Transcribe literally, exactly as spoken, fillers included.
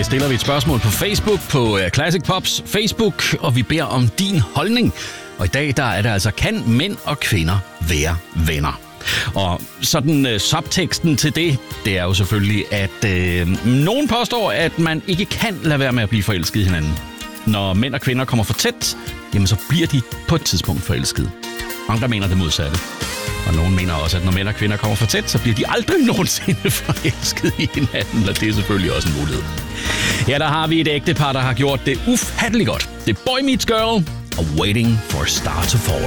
stiller vi et spørgsmål på Facebook, på Classic Pops Facebook, og vi beder om din holdning. Og i dag der er det altså, kan mænd og kvinder være venner? Og sådan uh, subteksten til det, det er jo selvfølgelig, at uh, nogen påstår, at man ikke kan lade være med at blive forelsket i hinanden. Når mænd og kvinder kommer for tæt, jamen så bliver de på et tidspunkt forelsket. Andre mener det modsatte. Og nogen mener også, at når mænd og kvinder kommer for tæt, så bliver de aldrig nogensinde forelsket i hinanden, og det er selvfølgelig også en mulighed. Her der har vi et ægtepar, der har gjort det ufatteligt godt. Det er Boy Meets Girl og Waiting for a Star to Fall.